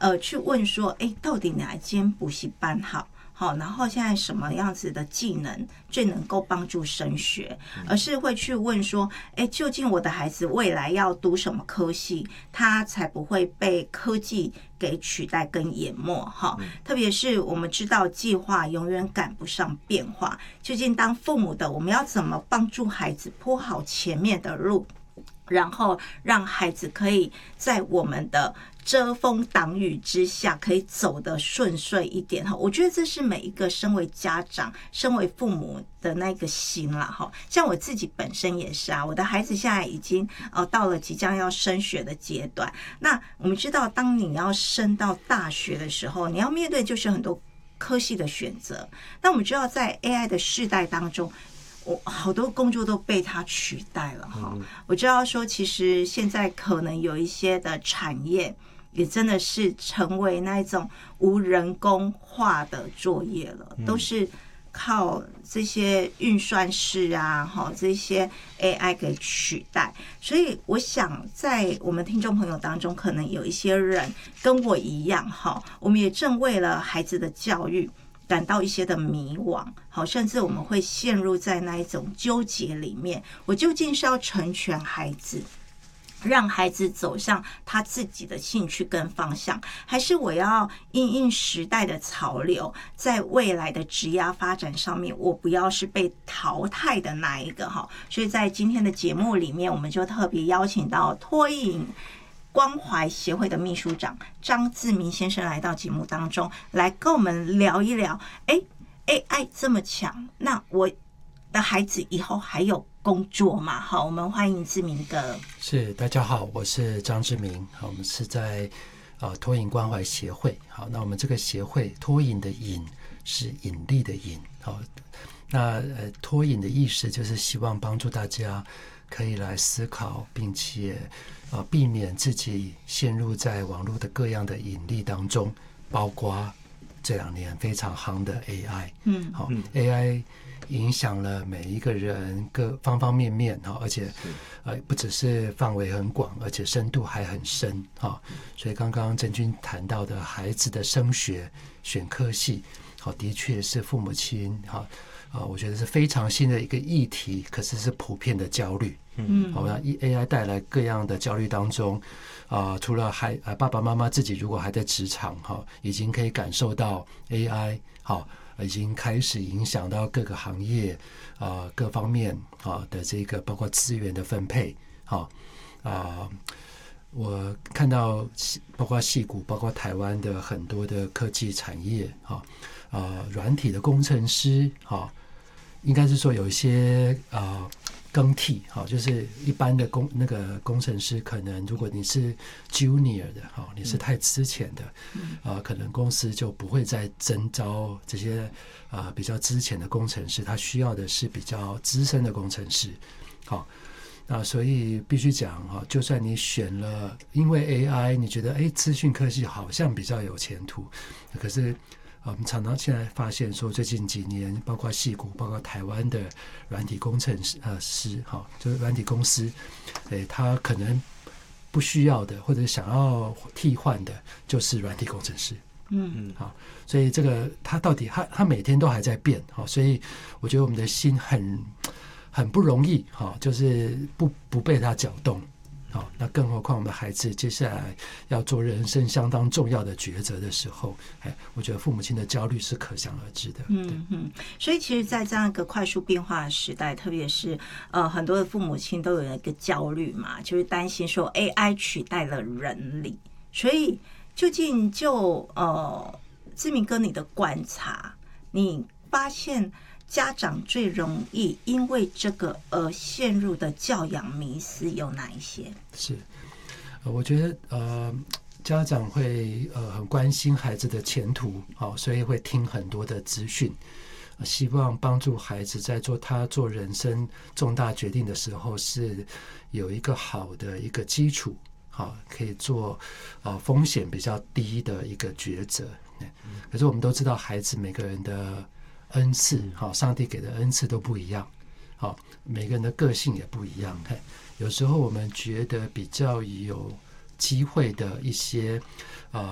去问说，到底哪一间补习班好？好，然后现在什么样子的技能最能够帮助升学，而是会去问说，究竟我的孩子未来要读什么科系，他才不会被科技给取代跟淹没哈。特别是我们知道计划永远赶不上变化，究竟当父母的我们要怎么帮助孩子铺好前面的路，然后让孩子可以在我们的遮风挡雨之下可以走得顺遂一点哈。我觉得这是每一个身为家长身为父母的那个心啦哈。像我自己本身也是啊，我的孩子现在已经到了即将要升学的阶段。那我们知道当你要升到大学的时候，你要面对就是很多科系的选择。那我们知道在 AI 的世代当中，好多工作都被它取代了哈。我知道说，其实现在可能有一些的产业也真的是成为那一种无人工化的作业了，都是靠这些运算师啊，这些 AI 给取代。所以我想在我们听众朋友当中，可能有一些人跟我一样哈，我们也正为了孩子的教育感到一些的迷惘，好，甚至我们会陷入在那一种纠结里面。我究竟是要成全孩子，让孩子走向他自己的兴趣跟方向，还是我要因应时代的潮流，在未来的职业发展上面，我不要是被淘汰的那一个哈。所以在今天的节目里面，我们就特别邀请到托婴关怀协会的秘书长张志明先生来到节目当中，来跟我们聊一聊。AI 这么强，那我的孩子以后还有工作吗？好，我们欢迎志明哥。 是，大家好，我是张志明。好，我们是在托婴关怀协会。好，那我们这个协会托婴的引是引力的引。好，那托引的意思就是希望帮助大家可以来思考，并且避免自己陷入在网络的各样的引力当中，包括这2年非常夯的 AI。好，AI 影响了每一个人各方方面面，而且不只是范围很广，而且深度还很深。所以刚刚郑君谈到的孩子的升学选科系，的确是父母亲我觉得是非常新的一个议题，可是是普遍的焦虑。好，那 AI 带来各样的焦虑当中，除了爸爸妈妈自己如果还在职场，已经可以感受到 AI 已经开始影响到各个行业各方面的这个包括资源的分配。我看到包括矽谷，包括台湾的很多的科技产业软体的工程师应该是说有一些更替，就是一般的那个工程师，可能如果你是 junior 的你是太资浅的，可能公司就不会再征召这些比较资浅的工程师，他需要的是比较资深的工程师。那所以必须讲就算你选了，因为 AI 你觉得资讯科技好像比较有前途，可是我们常常现在发现说，最近几年包括矽谷，包括台湾的软体工程师就是软体公司，他可能不需要的或者想要替换的就是软体工程师。所以这个他到底他每天都还在变，所以我觉得我们的心很不容易，就是不被他搅动。那更何况我们的孩子接下来要做人生相当重要的抉择的时候，我觉得父母亲的焦虑是可想而知的。 所以其实在这样一个快速变化的时代，特别是很多的父母亲都有一个焦虑嘛，就是担心说 AI 取代了人力。所以究竟就志明哥你的观察，你发现家长最容易因为这个而陷入的教养迷思有哪一些？ 是，我觉得家长会很关心孩子的前途，所以会听很多的资讯，希望帮助孩子在做人生重大决定的时候是有一个好的一个基础，可以做风险比较低的一个抉择。可是我们都知道，孩子每个人的恩赐，上帝给的恩赐都不一样，每个人的个性也不一样。有时候我们觉得比较有机会的一些